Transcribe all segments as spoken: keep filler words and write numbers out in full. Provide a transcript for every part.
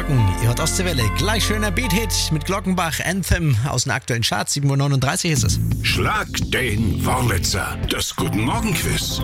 Glocken. Ihr hört Ostseewelle. Gleich schöner Beat-Hit mit Glockenbach, Anthem aus den aktuellen Charts. sieben Uhr neununddreißig ist es. Schlag den Wurlitzer. Das Guten Morgen Quiz.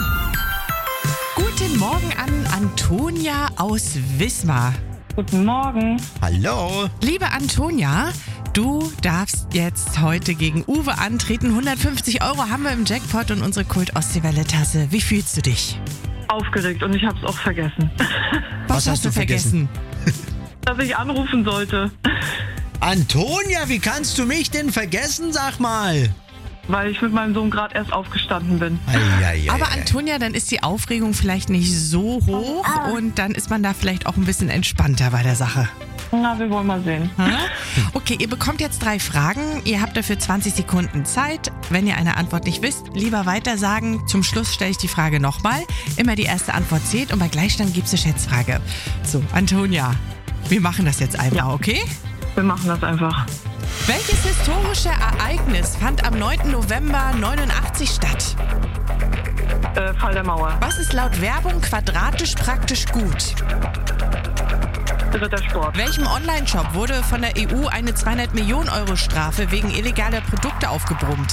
Guten Morgen an Antonia aus Wismar. Guten Morgen. Hallo. Liebe Antonia, du darfst jetzt heute gegen Uwe antreten. hundertfünfzig Euro haben wir im Jackpot und unsere Kult-Ostseewelle-Tasse. Wie fühlst du dich? Aufgeregt und ich habe es auch vergessen. Was, Was hast du vergessen? Dass ich anrufen sollte, Antonia, wie kannst du mich denn vergessen, sag mal? weil ich mit meinem Sohn gerade erst aufgestanden bin. Ei, ei, ei, Aber ei. Antonia, dann ist die Aufregung vielleicht nicht so hoch und dann ist man da vielleicht auch ein bisschen entspannter bei der Sache. Na, wir wollen mal sehen. Hm? Okay, ihr bekommt jetzt drei Fragen. Ihr habt dafür zwanzig Sekunden Zeit. Wenn ihr eine Antwort nicht wisst, lieber weiter sagen. Zum Schluss stelle ich die Frage nochmal. Immer die erste Antwort zählt und bei Gleichstand gibt es eine Schätzfrage. So, Antonia, wir machen das jetzt einmal, Ja. okay? Wir machen das einfach. Welches historische Ereignis fand am neunten November neunundachtzig statt? Äh, Fall der Mauer. Was ist laut Werbung quadratisch praktisch gut? Dritter Sport. Welchem Online-Shop wurde von der E U eine zweihundert Millionen Euro Strafe wegen illegaler Produkte aufgebrummt?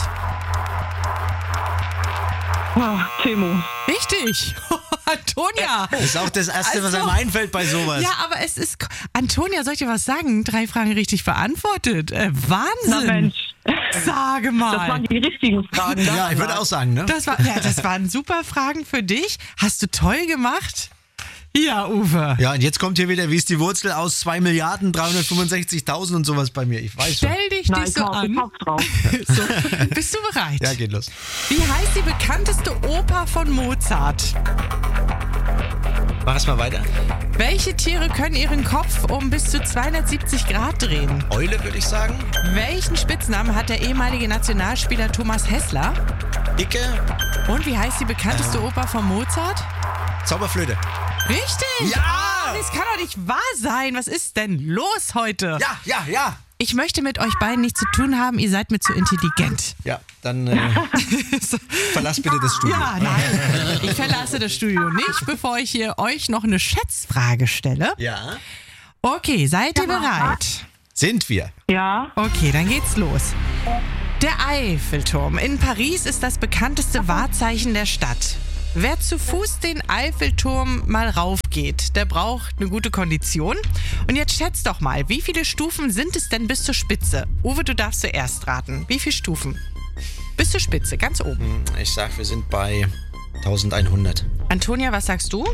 Oh, Temo. Richtig! Antonia! Das ist auch das Erste, was Also- einem einfällt bei sowas. Ja, aber es ist... Antonia, soll ich dir was sagen? Drei Fragen richtig beantwortet. Äh, Na Wahnsinn! Mensch, Sage mal! das waren die richtigen Fragen. Ja, ich würde auch sagen, ne? Das, war, ja, das waren super Fragen für dich. Hast du toll gemacht? Ja, Uwe. Ja, und jetzt kommt hier wieder, wie ist die Wurzel aus zwei Milliarden dreihundertfünfundsechzigtausend und sowas bei mir. Ich weiß schon. Stell dich Na, nicht ich so hau an. den Kopf drauf. So, bist du bereit? Ja, geht los. Wie heißt die bekannteste Oper von Mozart? Mach es mal weiter. Welche Tiere können ihren Kopf um bis zu zweihundertsiebzig Grad drehen? Eule, würde ich sagen. Welchen Spitznamen hat der ehemalige Nationalspieler Thomas Hessler? Dicke Und wie heißt die bekannteste Oper von Mozart? Zauberflöte. Richtig! Ja! Ah, das kann doch nicht wahr sein. Was ist denn los heute? Ja, ja, ja. Ich möchte mit euch beiden nichts zu tun haben. Ihr seid mir zu intelligent. Ja, dann äh, verlass bitte das Studio. Ja, nein. Ich verlasse das Studio nicht, bevor ich hier euch noch eine Schätzfrage stelle. Ja. Okay, seid ihr bereit? Sind wir. Ja, Okay, dann geht's los. Der Eiffelturm in Paris ist das bekannteste Wahrzeichen der Stadt. Wer zu Fuß den Eiffelturm mal raufgeht, der braucht eine gute Kondition. Und jetzt schätzt doch mal, wie viele Stufen sind es denn bis zur Spitze? Uwe, du darfst zuerst raten. Wie viele Stufen? Bis zur Spitze, ganz oben. Ich sag, wir sind bei eintausendeinhundert. Antonia, was sagst du?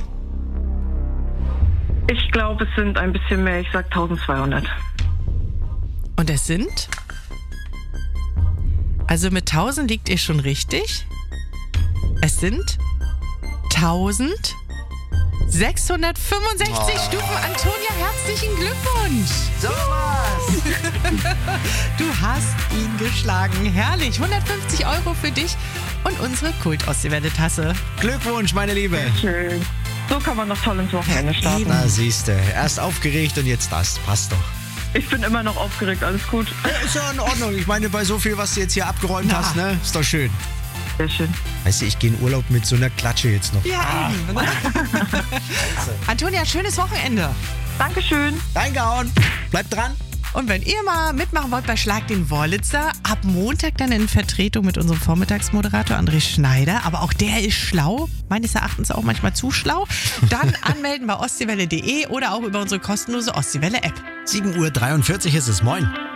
ich glaube, es sind ein bisschen mehr. Ich sag eintausendzweihundert. Und es sind? Also mit tausend liegt ihr schon richtig. Es sind eintausendsechshundertfünfundsechzig Oh. Stufen. Antonia, herzlichen Glückwunsch. So was. Du hast ihn geschlagen. Herrlich. hundertfünfzig Euro für dich und unsere Kult-Ostseewelle-Tasse. Glückwunsch, meine Liebe. Schön. So kann man noch toll ins Wochenende starten. Na, siehste. Erst aufgeregt und jetzt das. Passt doch. Ich bin immer noch aufgeregt, alles gut. Ja, ist ja in Ordnung. Ich meine, bei so viel, was du jetzt hier abgeräumt Na. hast, ne? Ist doch schön. Sehr schön. Weißt du, ich gehe in Urlaub mit so einer Klatsche jetzt noch. Ja, eben. Ne? Antonia, schönes Wochenende. Dankeschön. Reingehauen. Bleib dran. Und wenn ihr mal mitmachen wollt bei Schlag den Wurlitzer, ab Montag dann in Vertretung mit unserem Vormittagsmoderator André Schneider. Aber auch der ist schlau, meines Erachtens auch manchmal zu schlau. Dann anmelden bei ostseewelle punkt de oder auch über unsere kostenlose Ostseewelle-App. sieben Uhr dreiundvierzig ist es. Moin.